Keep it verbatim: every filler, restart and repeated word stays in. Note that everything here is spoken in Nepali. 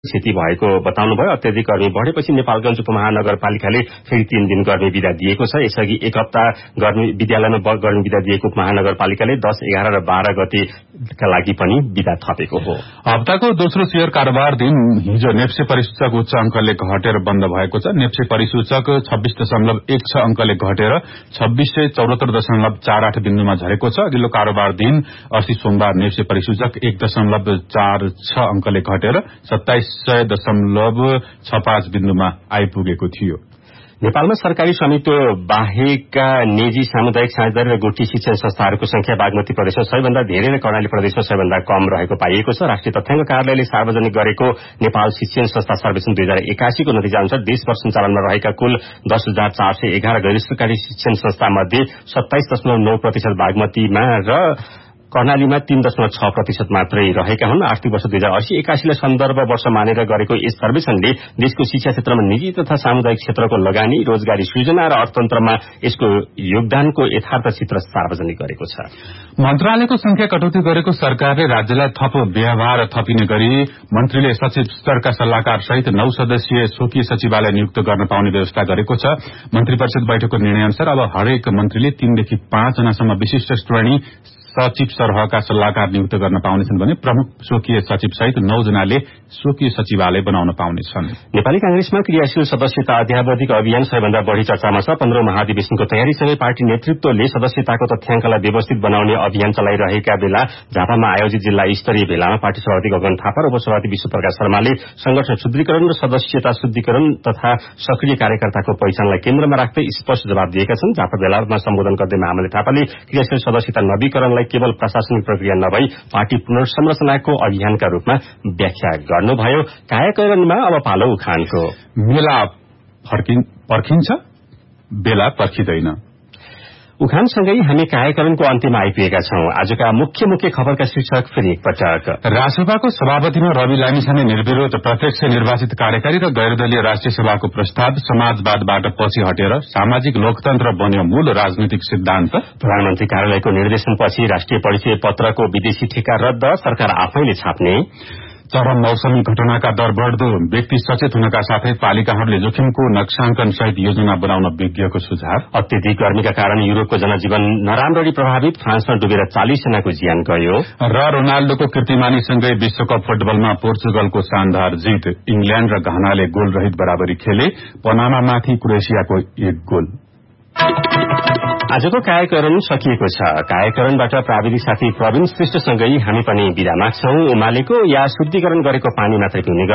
क्षति भएको बताउनुभयो। अत्याधिक गर्मी बढेपछि नेपालगञ्ज उपमहानगरपालिकाले फेरि तीन दिन गर्मी बिदा दिएको छ। यसअघि एक हप्ता गर्मी विद्यालयमा गर्मी बिदा दिएको उपमहानगरपालिकाले दस एघार र बाह्र गतेका लागि पनि बिदा थपेको हो। हप्ताको दोस्रो शेयर कारोबार दिन हिजो नेप्से परिसूचक उच्च अंकले घटेर बन्द भएको छ। नेप्से परिसूचक छब्बीस दशमलव एक छ अंकले घटेर छब्बीस सय चौरात्तर दशमलव चार आठ बिन्दुमा झरेको छ। अघिल्लो कारोबार दिन अस्ति सोमबार नेप्से परिसूचक एक दशमलव चार छ अंकले घटेर सत्ताइस सय दशमलव छ पाँच बिन्दुमा आइपुगेको थियो। नेपालमा सरकारी स्वामित्व बाहेकका निजी सामुदायिक साझेदारी र गुठी शिक्षण संस्थाहरूको संख्या बागमती प्रदेशमा सबैभन्दा धेरै र कर्णाली प्रदेशमा सबैभन्दा कम रहेको पाइएको छ। राष्ट्रिय तथ्याङ्क कार्यालयले सार्वजनिक गरेको नेपाल शिक्षण संस्था सर्वेक्षण दुई हजार एकासी को नतिजा अनुसार देशभर सञ्चालनमा रहेका कुल दस हजार चार सय एघार गैर सरकारी शिक्षण संस्था मध्ये सत्ताइस दशमलव नौ प्रतिशत बागमतीमा र कर्णालीमा तीन दशमलव छ प्रतिशत मात्रै रहेका हुन्। आर्थिक वर्ष दुई हजार अस्सी एकासीलाई सन्दर्भ वर्ष मानेर गरेको यस सर्वेक्षणले देशको शिक्षा क्षेत्रमा निजी तथा सामुदायिक क्षेत्रको लगानी, रोजगारी सृजना र अर्थतन्त्रमा यसको योगदानको यथार्थ चित्र सार्वजनिक गरेको छ। मन्त्रालयको संख्या कटौती गरेको सरकारले राज्यलाई थप व्यवहार थपिने गरी मन्त्रीले सचिव स्तरका सल्लाहकार सहित नौ सदस्यीय स्वकीय सचिवालय नियुक्त गर्न पाउने व्यवस्था गरेको छ। मन्त्री परिषद बैठकको निर्णय अनुसार अब हरेक मन्त्रीले तीनदेखि पाँच जनासम्म विशिष्ट श्रेणी सचिव सरहका सल्लाहकार नियुक्त गर्न पाउनेछन् भने प्रमुख स्वकीय सचिव सहित नौ जनाले स्वकीय सचिवालय बनाउन पाउनेछन्। नेपाली कांग्रेसमा क्रियाशील सदस्यता अध्यावधिक अभियान सबैभन्दा बढ़ी चर्चामा छ। पन्ध्रौं महाधिवेशनको तयारीसँगै पार्टी नेतृत्वले सदस्यताको तथ्याङ्कलाई व्यवस्थित बनाउने अभियान चलाइरहेका बेला झापामा आयोजित जिल्ला स्तरीय भेलामा पार्टी सभापति गगन थापा र उपसभापति विश्वप्रकाश शर्माले संगठन शुद्धिकरण र सदस्यता शुद्धिकरण तथा सक्रिय कार्यकर्ताको पहिचानलाई केन्द्रमा राख्दै स्पष्ट जवाब दिएका छन्। झापा भेलामा सम्बोधन गर्दै महामले थापाले क्रियाशील सदस्यता नवीकरणलाई केवल प्रशासनिक प्रक्रिया नभई पार्टी पुनर्संरचनाको अभियानका रूपमा व्याख्या गर्नुभयो। कायाकरणमा अब पालो उखानको। मेला पर्खिन्छ, बेला पर्खिँदैन। उखानसँगै हामी कायाकरणको अन्त्यमा आइपुगेका छौं। आजका मुख्य मुख्य खबरका शीर्षक फेरि एकपटक। राष्ट्रसभाको सभापतिमा रवि लामिछाने निर्विरोध प्रत्यक्ष निर्वाचित कार्यकारी र गैरदलीय राष्ट्रिय सभाको प्रस्ताव समाजवादबाट पछि हटेर सामाजिक लोकतन्त्र बन्यो मूल राजनीतिक सिद्धान्त। प्रधानमन्त्री कार्यालयको निर्देशनपछि राष्ट्रिय परिचय पत्रको विदेशी ठेका रद्द, सरकार आफैले छाप्ने। चरम मौसमी घटनाका दर बढ़दो, व्यक्ति सचेत हुनका साथै पालिकाहरूले जोखिमको नक्साङ्कन सहित योजना बनाउन विज्ञको सुझाव। अत्यधिक गर्मीका कारण युरोपको जनजीवन नराम्ररी प्रभावित, फ्रान्समा डुबेर चालिस जनाको ज्यान गयो। र रोनाल्डोको कीर्तिमानीसँगै विश्वकप फुटबलमा पोर्चुगलको शानदार जीत। इंग्ल्याण्ड र घानाले गोल रहित बराबरी खेले, पनामामाथि क्रोएसियाको एक गोल। आजको कायाकरण सकिएको छ। कायाकरणबाट प्राविधिक साथी प्रवीण श्रेष्ठसँगै हामी पनि बिदा माग्छौं। उमालेको या शुद्धिकरण गरेको पानी मात्रै पिउने